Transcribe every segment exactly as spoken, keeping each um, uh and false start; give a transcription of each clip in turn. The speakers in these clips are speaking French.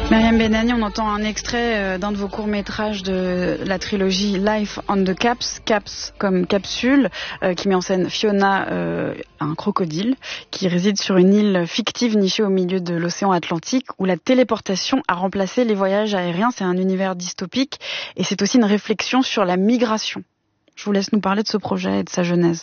Myriam Benani, on entend un extrait d'un de vos courts-métrages de la trilogie Life on the Caps, Caps comme capsule, euh, qui met en scène Fiona, euh, un crocodile, qui réside sur une île fictive nichée au milieu de l'océan Atlantique, où la téléportation a remplacé les voyages aériens. C'est un univers dystopique et c'est aussi une réflexion sur la migration. Je vous laisse nous parler de ce projet et de sa genèse.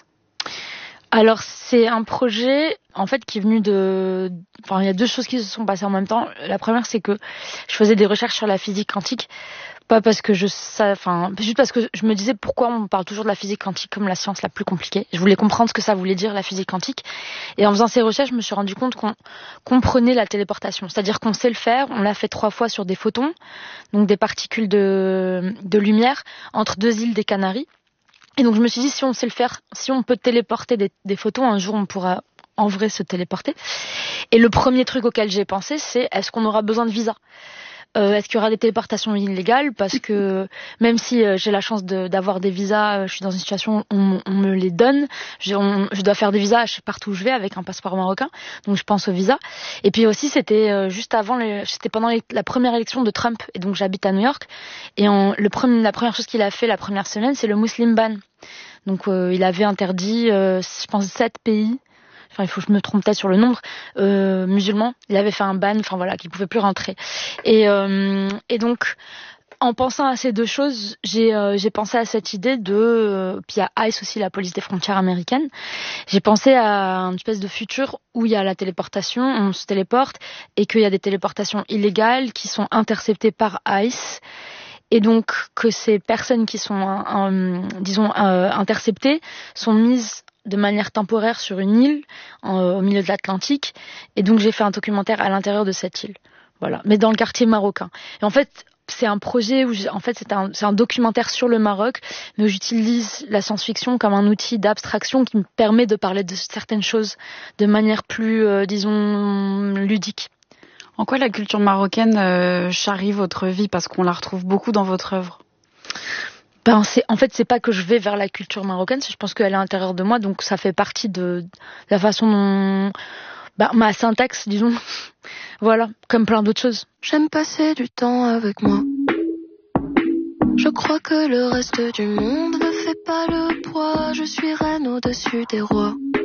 Alors c'est un projet en fait qui est venu de, enfin il y a deux choses qui se sont passées en même temps. La première, c'est que je faisais des recherches sur la physique quantique, pas parce que je ça, enfin juste parce que je me disais pourquoi on parle toujours de la physique quantique comme la science la plus compliquée. Je voulais comprendre ce que ça voulait dire la physique quantique, et en faisant ces recherches, je me suis rendu compte qu'on comprenait la téléportation, c'est-à-dire qu'on sait le faire. On l'a fait trois fois sur des photons, donc des particules de de lumière entre deux îles des Canaries. Et donc je me suis dit, si on sait le faire, si on peut téléporter des, des photos, un jour on pourra en vrai se téléporter. Et le premier truc auquel j'ai pensé, c'est est-ce qu'on aura besoin de visa ? Euh, est-ce qu'il y aura des téléportations illégales ? Parce que même si euh, j'ai la chance de, d'avoir des visas, euh, je suis dans une situation où on, on me les donne. Je, on, je dois faire des visas partout où je vais avec un passeport marocain, donc je pense aux visas. Et puis aussi, c'était euh, juste avant, les, c'était pendant les, la première élection de Trump, et donc j'habite à New York. Et en, le premier, la première chose qu'il a fait la première semaine, c'est le Muslim ban. Donc euh, il avait interdit, euh, je pense, sept pays. Enfin, il faut que je me trompe peut-être sur le nombre, euh, musulmans. Il avait fait un ban, enfin voilà, qu'il pouvait plus rentrer. Et, euh, et donc, en pensant à ces deux choses, j'ai, euh, j'ai pensé à cette idée de, euh, puis il y a ICE aussi, la police des frontières américaines. J'ai pensé à une espèce de futur où il y a la téléportation, on se téléporte, et qu'il y a des téléportations illégales qui sont interceptées par ICE. Et donc que ces personnes qui sont, euh, disons, euh, interceptées sont mises de manière temporaire sur une île en, au milieu de l'Atlantique. Et donc j'ai fait un documentaire à l'intérieur de cette île, voilà, mais dans le quartier marocain. Et en fait, c'est un projet où, en fait, c'est un, c'est un documentaire sur le Maroc, mais où j'utilise la science-fiction comme un outil d'abstraction qui me permet de parler de certaines choses de manière plus, euh, disons, ludique. En quoi la culture marocaine euh, charrie votre vie, parce qu'on la retrouve beaucoup dans votre œuvre ? Ben c'est, en fait, c'est pas que je vais vers la culture marocaine, je pense qu'elle est à l'intérieur de moi, donc ça fait partie de, de la façon dont, ben, ma syntaxe, disons, voilà, comme plein d'autres choses. J'aime passer du temps avec moi. Je crois que le reste du monde ne fait pas le poids. Je suis reine au-dessus des rois.